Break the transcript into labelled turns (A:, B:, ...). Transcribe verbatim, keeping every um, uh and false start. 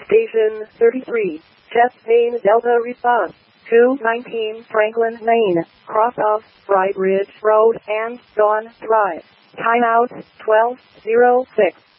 A: Station thirty-three, Chest Main Delta response. two nineteen Franklin Lane, cross of Bright Ridge Road and Dawn Drive. Timeout twelve oh six.